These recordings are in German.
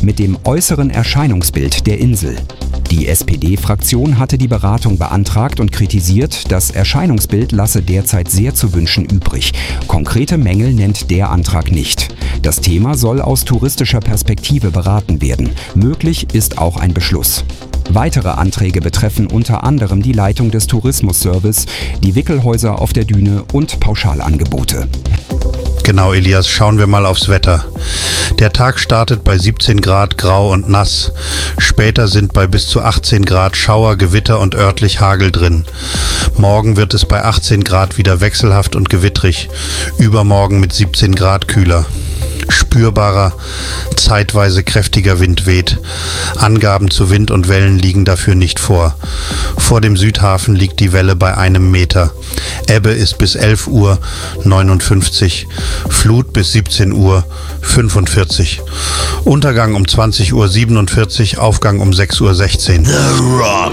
mit dem äußeren Erscheinungsbild der Insel. Die SPD-Fraktion hatte die Beratung beantragt und kritisiert, das Erscheinungsbild lasse derzeit sehr zu wünschen übrig. Konkrete Mängel nennt der Antrag nicht. Das Thema soll aus touristischer Perspektive beraten werden. Möglich ist auch ein Beschluss. Weitere Anträge betreffen unter anderem die Leitung des Tourismusservice, die Wickelhäuser auf der Düne und Pauschalangebote. Genau, Elias, schauen wir mal aufs Wetter. Der Tag startet bei 17 Grad grau und nass. Später sind bei bis zu 18 Grad Schauer, Gewitter und örtlich Hagel drin. Morgen wird es bei 18 Grad wieder wechselhaft und gewittrig. Übermorgen mit 17 Grad kühler. Spürbarer, zeitweise kräftiger Wind weht. Angaben zu Wind und Wellen liegen dafür nicht vor. Vor dem Südhafen liegt die Welle bei 1 Meter. Ebbe ist bis 11 Uhr 59, Flut bis 17 Uhr 45. Untergang um 20 Uhr 47, Aufgang um 6 Uhr 16. The Rock.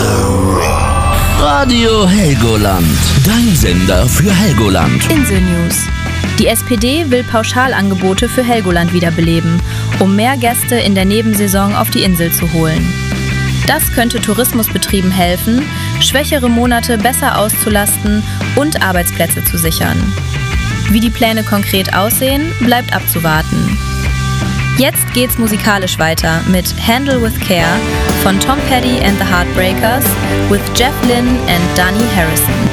Radio Helgoland. Dein Sender für Helgoland. Insel News. Die SPD will Pauschalangebote für Helgoland wiederbeleben, um mehr Gäste in der Nebensaison auf die Insel zu holen. Das könnte Tourismusbetrieben helfen, schwächere Monate besser auszulasten und Arbeitsplätze zu sichern. Wie die Pläne konkret aussehen, bleibt abzuwarten. Jetzt geht's musikalisch weiter mit Handle with Care von Tom Petty and the Heartbreakers with Jeff Lynne and Dhani Harrison.